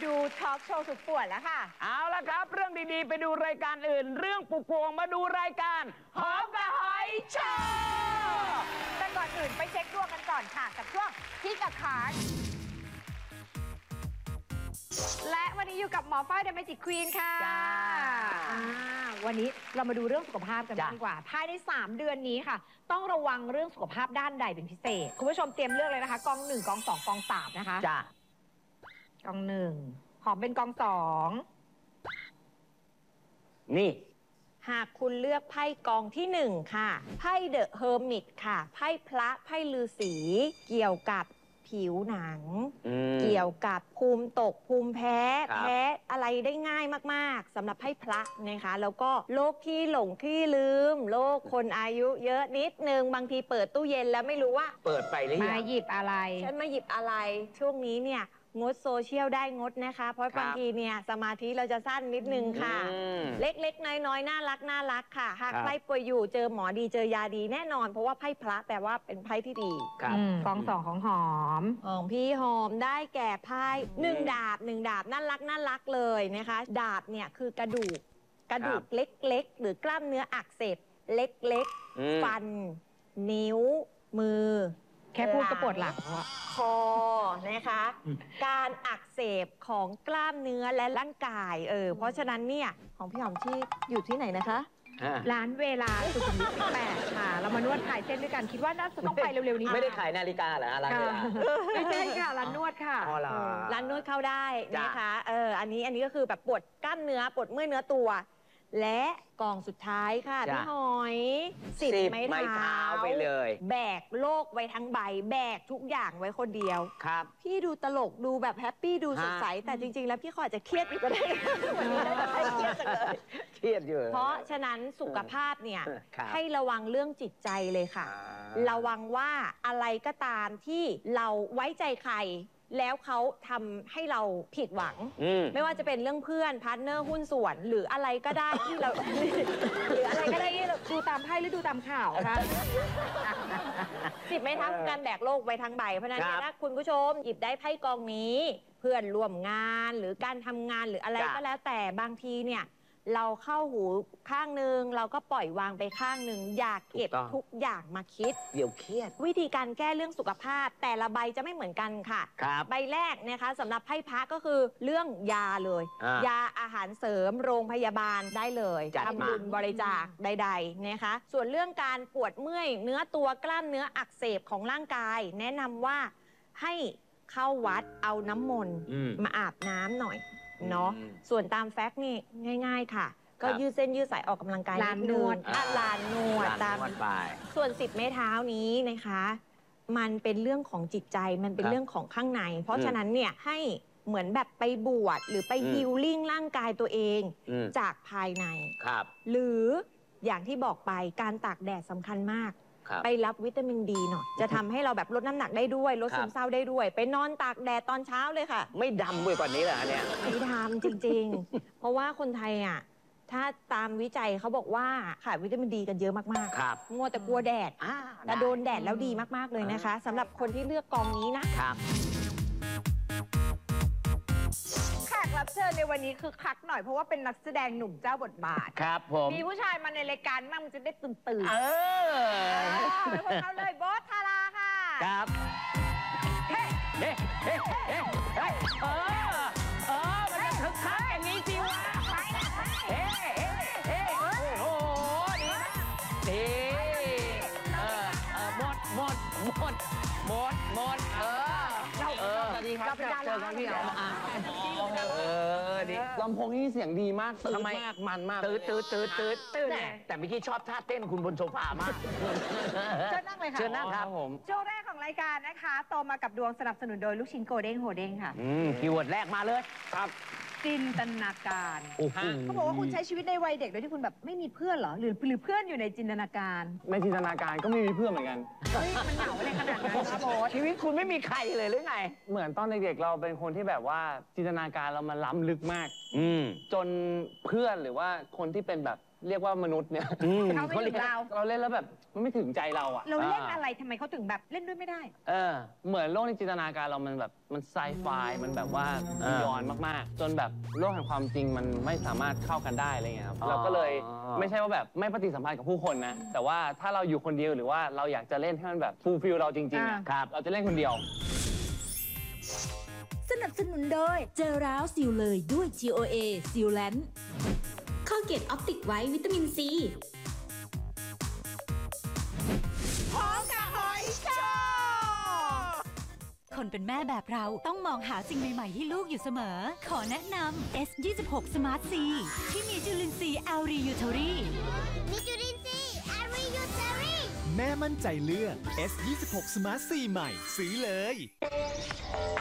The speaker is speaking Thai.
ดูทอล์กโชว์สุดป่วนแล้วค่ะเอาละครับเรื่องดีๆไปดูรายการอื่นเรื่องปวงมาดูรายการหอมกับหอยโชว์แต่ก่อนอื่นไปเช็คดวงกันก่อนค่ะกับช่วงพี่กับขาและวันนี้อยู่กับหมอฝ้ายเดอะแมจิกควีนค่ะวันนี้เรามาดูเรื่องสุขภาพกันดีกว่าภายใน3 เดือนนี้ค่ะต้องระวังเรื่องสุขภาพด้านใดเป็นพิเศษคุณผู้ชมเตรียมเลือกเลยนะคะกอง1กอง2กอง3นะคะจ้ะกอง1หอมเป็นกอง2 นี่หากคุณเลือกไพ่กองที่1ค่ะไพ่เดอะเฮอร์มิตค่ะไพ่พระไพ่ฤาษีเกี่ยวกับผิวหนังเกี่ยวกับภูมิตกภูมิแพ้อะไรได้ง่ายมากๆสำหรับไพ่พระนะคะแล้วก็โรคขี้หลงขี้ลืมโรคคนอายุเยอะนิดนึงบางทีเปิดตู้เย็นแล้วไม่รู้ว่าเปิดไปหรือยังมาหยิบอะไรฉันมาหยิบอะไรช่วงนี้เนี่ยงดโซเชียลได้งดนะคะเพราะบางทีเนี่ยสมาธิเราจะสั้นนิดนึงค่ะเล็กๆน้อยๆน่ารักค่ะหากใครป่วยอยู่เจอหมอดีเจอยาดีแน่นอนเพราะว่าไพ่พระแปลว่าเป็นไพ่ที่ดีกอง2ของหอมของพี่หอมได้แก่ไพ่1 ดาบน่ารักเลยนะคะดาบเนี่ยคือกระดูกเล็กๆหรือกล้ามเนื้ออักเสบเล็กๆฟันนิ้วมือแค่พูดก็ปวดหลังคอนะคะการอักเสบของกล้ามเนื้อและร่างกายเพราะฉะนั้นเนี่ยของพี่หอมที่อยู่ที่ไหนนะคะร้านเวลาสุขุมวิท18ค่ะเรามานวดคลายเส้นด้วยกันคิดว่าน่าจะต้องไปเร็วๆนี้ไม่ได้ขายนาฬิกาเหรอร้านเวลาไม่ใช่ค่ะร้านนวดค่ะร้านนวดเข้าได้นะคะอันนี้ก็คือแบบปวดกล้ามเนื้อปวดเมื่อยเนื้อตัวและกองสุดท้ายค่ะพี่หอย10 ไม้เท้าไปเลยแบกโลกไว้ทั้งใบแบกทุกอย่างไว้คนเดียวครับพี่ดูตลกดูแบบแฮปปี้ดูสดใสแต่จริงๆแล้วพี่ขอจะเครียดอีกก็ได้วันนี้น่าจะเครียดจังเลยเครียดอยู่เพราะฉะนั้นสุขภาพเนี่ยให้ระวังเรื่องจิตใจเลยค่ะระวังว่าอะไรก็ตามที่เราไว้ใจใครแล้วเขาทำให้เราผิดหวังไม่ว่าจะเป็นเรื่องเพื่อนพาร์ทเนอร์หุ้นส่วนหรืออะไรก็ได้ที่เราหรืออะไรก็ได้ที่เราดูตามไพ่หรือดูตามข่าวคะ 10 ไม้เท้าคือการแบกโลกไว้ทั้งใบเพราะนั้นถ้าคุณผู้ชมหยิบได้ไพ่กองนี้เพื่อนร่วมงานหรือการทำงานหรืออะไรก็แล้วแต่บางทีเนี่ยเราเข้าหูข้างหนึ่งเราก็ปล่อยวางไปข้างหนึ่งอยากเก็บทุกอย่างมาคิดเดี๋ยวเครียดวิธีการแก้เรื่องสุขภาพแต่ละใบจะไม่เหมือนกันค่ะใบแรกนะคะสำหรับไพ่พระก็คือเรื่องยาเลยยาอาหารเสริมโรงพยาบาลได้เลยทำบุญบริจาคใดๆนะคะส่วนเรื่องการปวดเมื่อยเนื้อตัวกล้ามเนื้ออักเสบของร่างกายแนะนำว่าให้เข้าวัดเอาน้ำมนต์มาอาบน้ำหน่อยเนาะส่วนตามแฟกต์นี่ง่ายๆค่ะก็ยืดเส้นยืดสายออกกำลังกายลานนวดลานนวดตามส่วน10 ไม้เท้านี้นะคะมันเป็นเรื่องของจิตใจมันเป็นเรื่องของข้างในเพราะฉะนั้นเนี่ยให้เหมือนแบบไปบวชหรือไปฮีลลิ่งร่างกายตัวเองจากภายในหรืออย่างที่บอกไปการตากแดดสำคัญมากไปรับวิตามินดีหน่อยจะทำให้เราแบบลดน้ำหนักได้ด้วยลดซึมเศร้าได้ด้วยไปนอนตากแดดตอนเช้าเลยค่ะไม่ดำไปกว่านี้เหรอเนี่ยไม่ดำจริงๆเพราะว่าคนไทยอ่ะถ้าตามวิจัยเขาบอกว่าขาดวิตามินดีกันเยอะมากๆมัวแต่กลัวแดดแต่โดนแดดแล้วดีมากๆเลยนะคะสำหรับคนที่เลือกกองนี้นะครับแขกรับเชิญในวันนี้คือคักหน่อยเพราะว่าเป็นนักแสดงหนุ่มเจ้าบทบาทครับผมมีผู้ชายมาในรายการมั่งมันจะได้ตื่นไปพบเขาเลยโบ๊ทธาราค่ะครับเฮ้เฮ้เฮ้เฮ้มันจะคึกคักอย่างนี้สิวะหมดสวัสดีครับเจอกันพี่ดิลำโพงนี่เสียงดีมากตื่นมากมันมากตื่นแต่เมื่อกี้ชอบท่าเต้นคุณบนโซฟามากเชิญนั่งเลยค่ะเชิญนั่งครับผมช่วงแรกของรายการนะคะโตมากับดวงสนับสนุนโดยลูกชิ้นโกเด้งโฮเด้งค่ะคีย์เวิร์ดแรกมาเลยครับจินตนาการเขาบอกว่าคุณใช้ชีวิตในวัยเด็กโดยที่คุณแบบไม่มีเพื่อนเหรอหรือเพื่อนอยู่ในจินตนาการในจินตนาการก็ไม่มีเพื่อนเหมือนกันมันเหงาในขนาดนั้นครับโบ๊ทชีวิตคุณไม่มีใครเลยหรือไงเหมือนตอนเด็กๆเราเป็นคนที่แบบว่าจินตนาการเรามันล้ำลึกมากจนเพื่อนหรือว่าคนที่เป็นแบบเรียกว่ามนุษย์เนี่ยเขาไม่ถึงเราเราเล่นแล้วแบบมันไม่ถึงใจเราอ่ะเราเล่นอะไรทำไมเขาถึงแบบเล่นด้วยไม่ได้เหมือนโลกในจินตนาการเรามันแบบมันไซไฟมันแบบว่าย้อนมากๆ จนแบบโลกแห่งความจริงมันไม่สามารถเข้ากันได้อะไรเงี้ยครับเราก็เลยไม่ใช่ว่าแบบไม่ปฏิสัมพันธ์กับผู้คนนะแต่ว่าถ้าเราอยู่คนเดียวหรือว่าเราอยากจะเล่นให้มันแบบฟูลฟิลเราจริงๆอะเราจะเล่นคนเดียวสนับสนุนโดยเจลร้าวซิลเลยด้วย GOA ซิลแลนด์ข้อเกตออปติกไว้วิตามินซีคนเป็นแม่แบบเราต้องมองหาสิ่งใหม่ๆให้ลูกอยู่เสมอ ขอแนะนำ S26 Smart C ที่มีจุลินทรีย์แอลรียูทอรีมีจุลินทรีย์แอริยูเทอรี่แม่มั่นใจเลือก S26 Smart 4 ใหม่ ซื้อเลย